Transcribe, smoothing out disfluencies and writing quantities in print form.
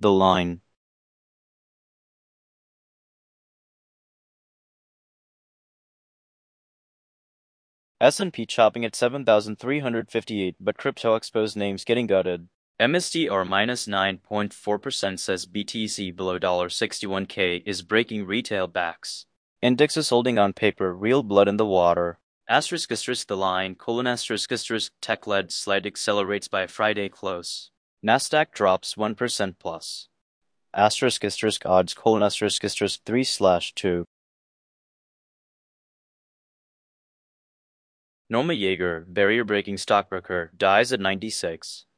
the line. S&P chopping at 7,358, but crypto exposed names getting gutted. MSTR minus 9.4% says BTC below $61K is breaking retail backs. Indexes holding on paper, real blood in the water. Asterisk the line, asterisk tech-led slide accelerates by Friday close. Nasdaq drops 1% plus. Asterisk odds, asterisk 3/2. Norma Yeager, barrier-breaking stockbroker, dies at 96.